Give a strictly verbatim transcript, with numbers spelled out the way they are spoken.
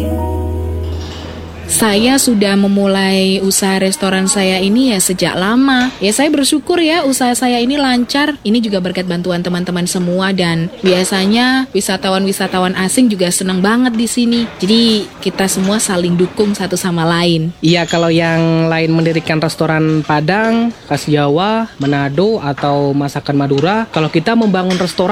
Saya sudah memulai usaha restoran saya ini ya sejak lama. Ya saya bersyukur ya usaha saya ini lancar. Ini juga berkat bantuan teman-teman semua dan biasanya wisatawan-wisatawan asing juga senang banget di sini. Jadi kita semua saling dukung satu sama lain. Iya, kalau yang lain mendirikan restoran Padang, khas Jawa, Manado, atau masakan Madura, kalau kita membangun restoran